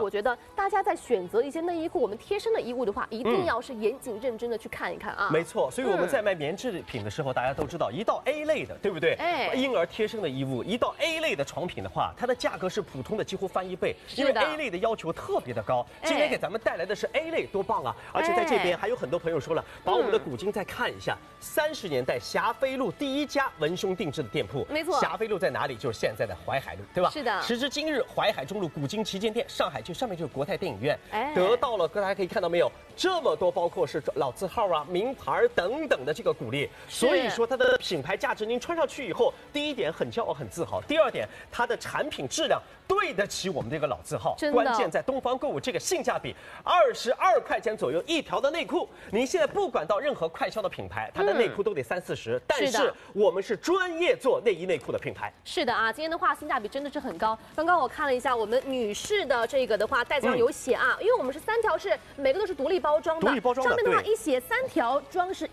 我觉得大家在选择一些内衣裤，我们贴身的衣物的话，一定要是严谨认真的去看一看啊。 没错，所以我们在卖棉制品的时候，大家都知道，一到 A 类的，对不对？婴儿贴身的衣物，一到 A 类的床品的话，它的价格是普通的几乎翻1倍，因为 A 类的要求特别的高。今天给咱们带来的是 A 类，多棒啊！而且在这边还有很多朋友说了，把我们的古今再看一下，30年代霞飞路第一家文胸定制的店铺， 没错。 霞飞路在哪里？就是现在的淮海路，对吧？ 是的。 时至今日，淮海中路古今旗舰店，上海就上面就是国泰电影院，得到了大家可以看到没有，这么多包括是老字号啊、名牌等等的这个鼓励，所以说它的品牌价值，您穿上去以后，第一点很骄傲、很自豪；第二点，它的产品质量对得起我们这个老字号。关键在东方购物这个性价比，22块钱左右一条的内裤，您现在不管到任何快销的品牌，它的内裤都得30-40，但是我们是专业做内衣内裤的品牌。 是的啊，今天的话性价比真的是很高。刚刚我看了一下我们女士的这个的话，袋子上有写啊，因为我们是3条是每个都是独立包装的，上面的话一写3条装是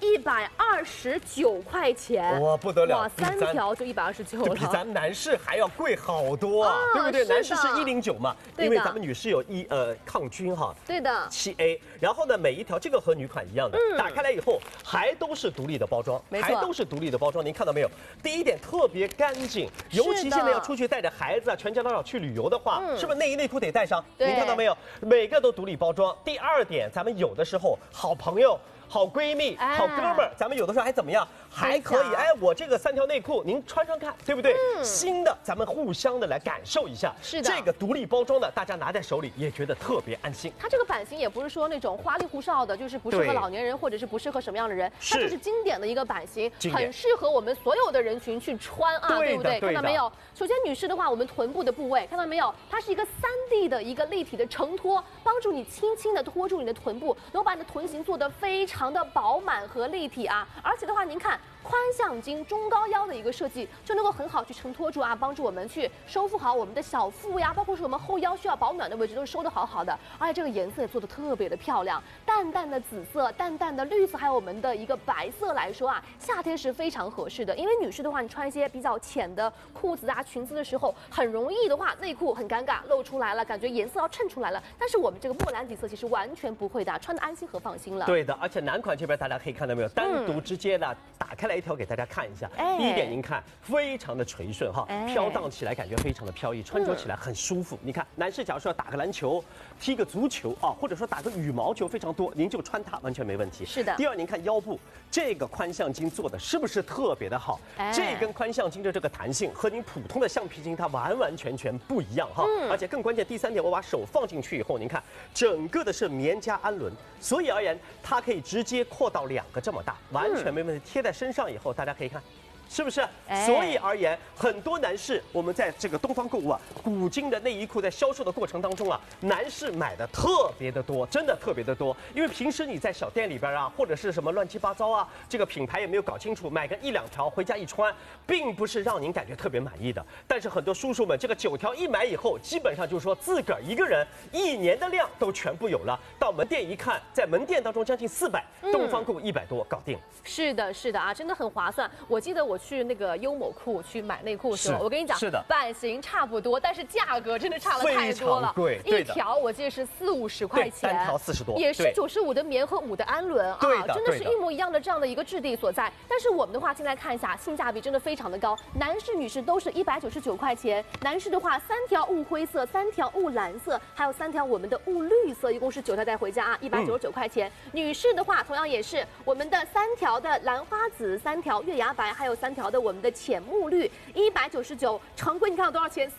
129块钱， 哇不得了， 哇3条就129了， 比咱们男士还要贵好多啊，对不对？男士是109嘛，因为咱们女士有抗菌哈， 对的 7A， 然后呢每一条这个和女款一样的，打开来以后还都是独立的包装，还都是独立的包装，您看到没有？第一点特别干净，尤其现在要出去带着孩子啊，全家老小去旅游的话，是不是内衣内裤得带上？您看到没有？每个都独立包装。第二点，咱们有的时候好朋友、好闺蜜、好哥们儿，咱们有的时候还怎么样？还可以，我这个3条内裤您穿穿看，对不对？新的，咱们互相的来感受一下。 是的， 这个独立包装的，大家拿在手里也觉得特别安心。 它这个版型也不是说那种花里胡哨的，就是不适合老年人或者是不适合什么样的人，它就是经典的一个版型，很适合我们所有的人群去穿啊，对不对？看到没有？首先女士的话，我们臀部的部位看到没有？它是一个3D 的一个立体的承托，帮助你轻轻的托住你的臀部，能够把你的臀型做得非常的饱满和立体啊。而且的话，您看。宽向襟中高腰的一个设计，就能够很好去承托住啊，帮助我们去收复好我们的小腹呀，包括是我们后腰需要保暖的位置都是收得好好的。而且这个颜色也做得特别的漂亮，淡淡的紫色、淡淡的绿色，还有我们的一个白色来说啊，夏天是非常合适的。因为女士的话，你穿一些比较浅的裤子啊、裙子的时候，很容易的话内裤很尴尬露出来了，感觉颜色要衬出来了。但是我们这个莫兰底色其实完全不会的，穿得安心和放心了。 对的，而且男款这边大家可以看到没有，单独直接的打开来一条给大家看一下。第一点，您看非常的垂顺哈，飘荡起来感觉非常的飘逸，穿着起来很舒服。你看，男士假如说要打个篮球、踢个足球啊，或者说打个羽毛球非常多，您就穿它完全没问题。 是的。 第二，您看腰部这个宽向巾做的是不是特别的好？这根宽向巾的这个弹性和您普通的橡皮筋它完完全全不一样哈。而且更关键，第3点，我把手放进去以后，您看整个的是棉加氨纶，所以而言它可以直接扩到2个这么大，完全没问题。贴在身上以后，大家可以看。是不是？所以而言，很多男士，我们在这个东方购物啊，古今的内衣裤在销售的过程当中啊，男士买的特别的多，真的特别的多。因为平时你在小店里边啊，或者是什么乱七八糟啊，这个品牌也没有搞清楚，买个1-2条回家一穿，并不是让您感觉特别满意的。但是很多叔叔们，这个9条一买以后，基本上就是说自个儿一个人1年的量都全部有了。到门店一看，在门店当中将近400，东方购物100多搞定。 是的，是的啊，真的很划算。我记得我去那个优某库去买内裤的时候，我跟你讲， 是的， 版型差不多，但是价格真的差了太多了， 贵， 一条我记得是40-50块钱， 单条40多， 也是95的棉和5的氨纶啊，真的是一模一样的这样的一个质地所在。但是我们的话，现在看一下，性价比真的非常的高，男士、女士都是199块钱。男士的话，3条雾灰色，3条雾蓝色，还有3条我们的雾绿色，一共是9条带回家啊，199块钱。女士的话，同样也是我们的3条的兰花紫，3条月牙白，还有3条的我们的浅墨绿，199，常规你看到多少钱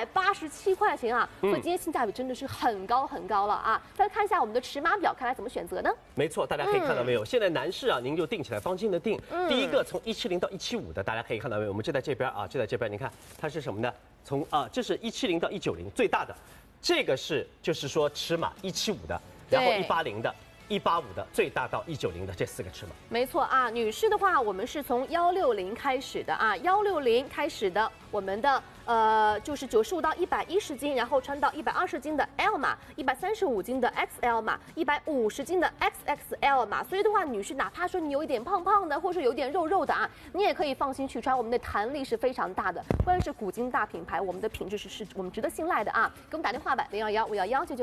？387块钱啊！所以今天性价比真的是很高很高了啊！再看一下我们的尺码表，看来怎么选择呢？ 没错，大家可以看到没有？现在男士啊，您就定起来，放心的定。第一个从170到175的，大家可以看到没有？我们就在这边啊，就在这边，你看它是什么呢？从这是170到190最大的，这个是就是说尺码175的，然后180的。185的最大到190的这4个尺码， 没错啊。女士的话，我们是从160开始的啊，160开始的，我们的就是95到110斤，然后穿到120斤的 L 码，135斤的 XL 码，150斤的 XXL 码。所以的话，女士哪怕说你有一点胖胖的，或者有点肉肉的啊，你也可以放心去穿，我们的弹力是非常大的。关键是古今大品牌，我们的品质是我们值得信赖的啊。给我们打电话吧，011-511-996。